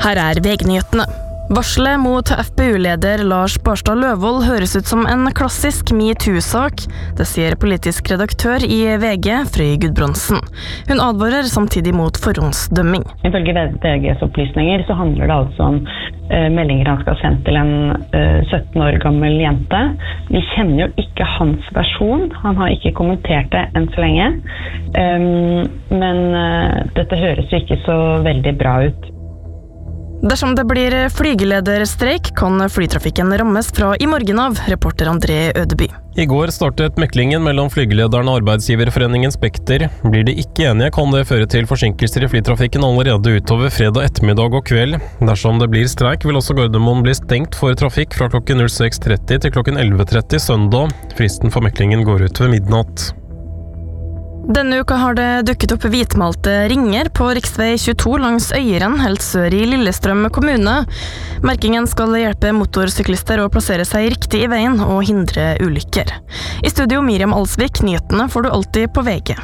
Her VG-nyhetene. Varselet mot FPU-leder Lars Barstad Løvold høres ut som en klassisk MeToo-sak. Det sier politisk redaktør i VG, Frøy Gudbrandsen. Hun advarer samtidig mot forhåndsdømming. Ifølge VGs opplysninger så handler det altså om meldinger han skal ha sendt til en 17 år gammel jente. Vi kjenner jo ikke hans versjon. Han har ikke kommentert det enn så lenge. Men dette høres jo ikke så veldig bra ut. Dersom det blir flygelederstreik, kan flytrafikken rammes fra i morgen av, reporter André Ødeby. I går startet meklingen mellom flygelederen og arbeidsgiverforeningen Spekter. Blir de ikke enige, kan det føre til forsinkelser i flytrafikken allerede utover fredag ettermiddag og kveld. Dersom det blir streik, vil også Gardermoen bli stengt for trafikk fra klokken 06:30 til klokken 11:30 søndag. Fristen for meklingen går ut ved midnatt. Denne uka har det dukket opp hvitmalte ringer på riksvei 22 langs Øyeren, helt sør i Lillestrøm kommune. Merkingen skal hjelpe motorsyklister å plassere seg riktig i veien og hindre ulykker. I studio Miriam Alsvik, nyhetene får du alltid på VG.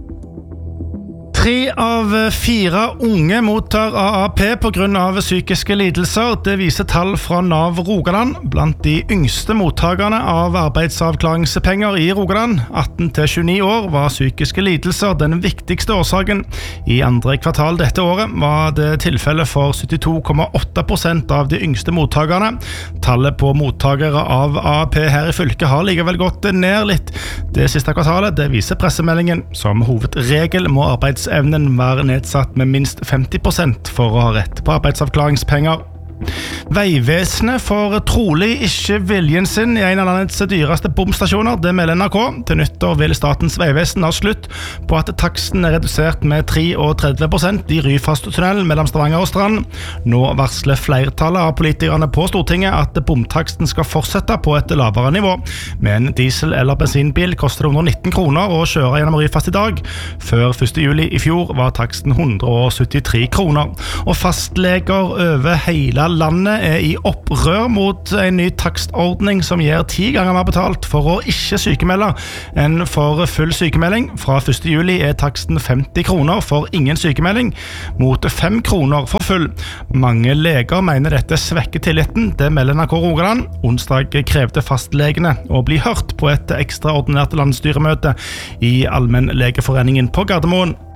3 av 4 unge mottar AAP på grunn av psykiske lidelser. Det viser tall fra Nav Rogaland. Blant de yngste mottakerne av arbeidsavklaringspenger i Rogaland, 18 til 29 år, var psykiske lidelser den viktigste årsaken. I andre kvartal dette året var det tilfelle for 72,8% av de yngste mottakerne. Tallet på mottakere av AAP her i fylket har likevel gått ned litt. Det siste kvartalet, det viser pressemeldingen. Som hovedregel må arbeidsevnen være nedsatt med minst 50% for å ha rett på arbeidsavklaringspenger. Veivesenet får trolig ikke viljen sin i en av landets dyreste bomstasjoner, det melder NRK. Til nyttår vil Statens vegvesen ha slutt på at taksten er redusert med 33% i Ryfasttunnelen mellom Stavanger og Strand. Nå varsler flertallet av politikerne på Stortinget at bomtaksten skal fortsette på et lavere nivå. Med en diesel- eller bensinbil koster det 119 kroner å kjøre gjennom Ryfast i dag. Før 1. juli i fjor var taksten 173 kroner. Og fastleger over hele landet er i opprør mot en ny takstordning som gir 10 ganger mer betalt for å ikke sykemelde enn for full sykemelding. Fra 1. juli er taksten 50 kroner for ingen sykemelding, mot 5 kroner for full. Mange leger mener dette svekker tilliten, det melder NRK Rogaland. Onsdag krevde fastlegene å bli hørt på et ekstraordinært landsstyremøte i Allmennlegeforeningen på Gardermoen.